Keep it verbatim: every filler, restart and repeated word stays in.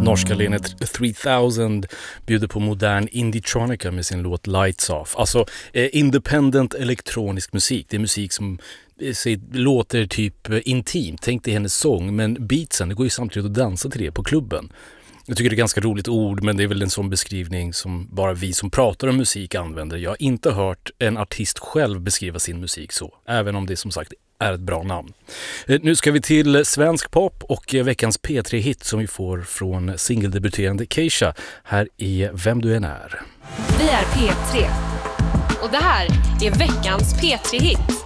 Norska Lenet tre tusen bjuder på modern indietronica med sin låt Lights Off. Alltså eh, independent elektronisk musik. Det är musik som eh, sig, låter typ eh, intimt. Tänk dig hennes sång, men beatsen, det går ju samtidigt att dansa till det på klubben. Jag tycker det är ganska roligt ord, men det är väl en sån beskrivning som bara vi som pratar om musik använder. Jag har inte hört en artist själv beskriva sin musik så, även om det som sagt är ett bra namn. Nu ska vi till svensk pop och veckans P tre-hit som vi får från singeldebuterande Keisha här i Vem du än är. Vi är P tre och det här är veckans P tre-hit.